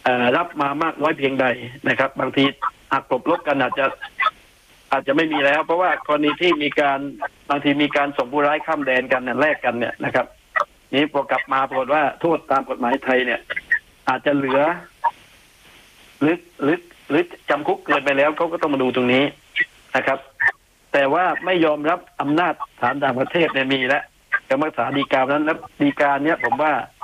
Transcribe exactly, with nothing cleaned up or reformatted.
รับมามากน้อยเพียงใดนะครับบางทีหักกลบลบกันอาจจะอาจจะไม่มีแล้วเพราะว่ากรณีที่มีการบางทีมีการส่งผู้ร้ายข้ามแดนกันเนี่ยแลกกันเนี่ยนะครับนี้พอกลับมาปรากฏว่าโทษตามกฎหมายไทยเนี่ยอาจจะเหลือหรือหรือหรือจำคุกเกินไปแล้วเขาก็ต้องมาดูตรงนี้นะครับแต่ว่าไม่ยอมรับอำนาจศาลต่างประเทศเนี่ยมีแล้วคำพิพากษาฎีกานั้นแล้วฎีกาเนี้ยผมว่า